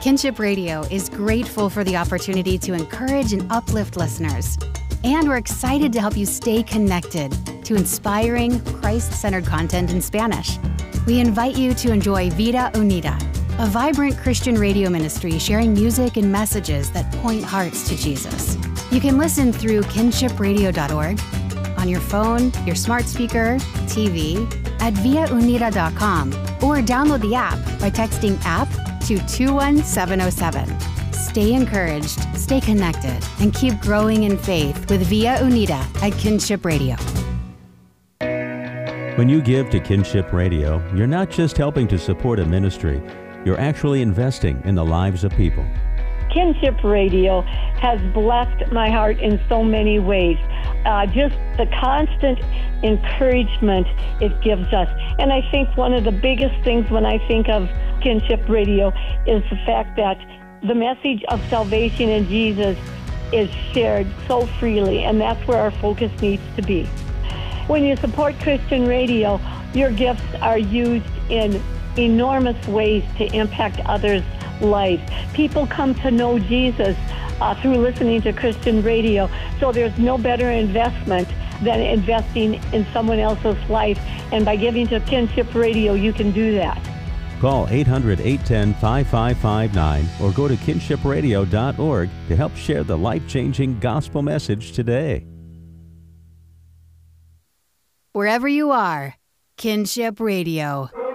Kinship Radio is grateful for the opportunity to encourage and uplift listeners. And we're excited to help you stay connected to inspiring, Christ-centered content in Spanish. We invite you to enjoy Vida Unida, a vibrant Christian radio ministry sharing music and messages that point hearts to Jesus. You can listen through kinshipradio.org, on your phone, your smart speaker, TV, at viaunida.com, or download the app by texting app to 21707. Stay encouraged, stay connected, and keep growing in faith with Via Unida at Kinship Radio. When you give to Kinship Radio, you're not just helping to support a ministry, you're actually investing in the lives of people. Kinship Radio has blessed my heart in so many ways. Just the constant encouragement it gives us. And I think one of the biggest things when I think of Kinship Radio is the fact that the message of salvation in Jesus is shared so freely, and that's where our focus needs to be. When you support Christian radio, your gifts are used in enormous ways to impact others' lives. People come to know Jesus through listening to Christian radio, so there's no better investment than investing in someone else's life, and by giving to Kinship Radio, you can do that. Call 800-810-5559 or go to kinshipradio.org to help share the life-changing gospel message today. Wherever you are, Kinship Radio.